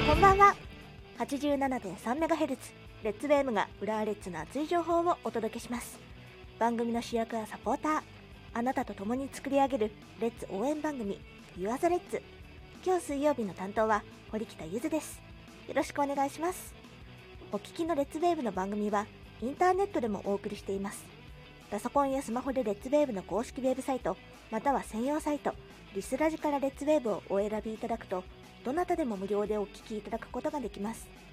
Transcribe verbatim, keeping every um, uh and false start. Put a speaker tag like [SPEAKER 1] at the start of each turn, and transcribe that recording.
[SPEAKER 1] こんばんは。 はちじゅうななてんさんメガヘルツ レッツウェーブが浦和レッズの熱い情報をお届けします。番組の主役はサポーター、あなたと共に作り上げるレッツ応援番組 You Are the Reds。 今日水曜日の担当は堀北ゆずです。よろしくお願いします。お聞きのレッツウェーブの番組はインターネットでもお送りしています。パソコンやスマホでレッツウェーブの公式ウェブサイトまたは専用サイトリスラジからレッツウェーブをお選びいただくと、どなたでも無料でお聞きいただくことができます。